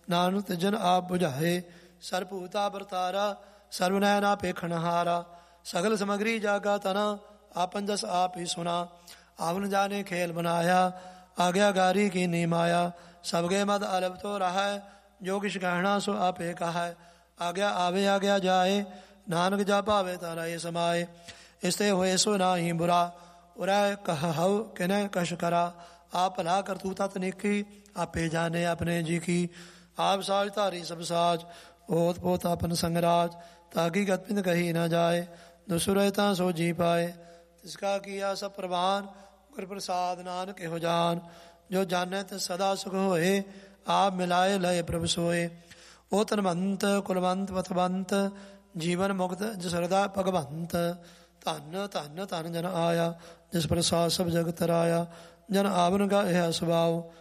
ਨਾਨਕ ਤਿਜਨ ਆਪ ਬੁਝਾਏ। ਸਰਭੂਤਾ ਵਰਤਾਰਾ ਸਰਵ ਨੈਣਾ ਪੇਖਣਹਾਰਾ। ਸਗਲ ਸਮਗਰੀ ਜਾਗਾ ਤਨਾ ਆਪਨ ਜਸ ਆਪ ਹੀ ਸੁਨਾ। ਆਵਨ ਜਾਨੇ ਖੇਲ ਬਨਾਇਆ ਆਗਿਆਕਾਰੀ ਕੀ ਨੀ ਮਾਇਆ। ਸਬਗੇ ਮਦ ਅਲਬ ਤੋ ਰਹੈ ਜੋ ਕਿਛ ਕਹਿਣਾ ਸੋ ਆਪੇ ਕਹੈ। ਆਗਿਆ ਆਵੇ ਆਗਿਆ ਜਾਏ ਨਾਨਕ ਜਾ ਭਾਵੇ ਤਾ ਰਹੇ ਸਮਾਏ। ਇਸਤੇ ਹੋਏ ਸੋ ਨਾਹੀ ਬੁਰਾ ਉਰੈ ਕਹਉ ਕਿਨੈ ਕਛ ਕਰਾ। ਆਪ ਭਲਾ ਕਰਤੂਤਾ ਤਨੇਕੀ ਆਪੇ ਜਾਣੇ ਆਪਣੇ ਜੀ ਕੀ। ਆਪ ਸਾਜ ਧਾਰੀ ਸਭ ਸਾਜ ਓਤ ਪੋਤ ਆਪਨ ਸੰਗਰਾਜ। ਤਾਕੀ ਗਤਪਿੰਦ ਕਹੀ ਨਾ ਜਾਏ ਦੁਸੁਰੈ ਤਾਂ ਸੋ ਜੀ ਪਾਏ। ਤਿਸਕਾ ਕੀਆ ਸਭ ਪ੍ਰਵਾਨ ਗੁਰ ਪ੍ਰਸਾਦ ਨਾਨਕ ਇਹੋ ਜਾਨ। ਜੋ ਜਾਣੈ ਤਿਸ ਸਦਾ ਸੁਖ ਹੋਏ ਆਪ ਮਿਲਾਏ ਲਏ ਪ੍ਰਭ ਸੋਏ। ਉਹ ਧਨਵੰਤ ਕੁਲਵੰਤ ਪਥਵੰਤ ਜੀਵਨ ਮੁਕਤ ਜਿਸ ਹਿਰਦਾ ਭਗਵੰਤ। ਧਨ ਧਨ ਧਨ ਜਨ ਆਇਆ ਜਿਸ ਪ੍ਰਸਾਦ ਸਭ ਜਗਤ ਰਾਇਆ। ਜਨ ਆਵਨ ਗਾ ਇਹ ਸੁਭਾਉ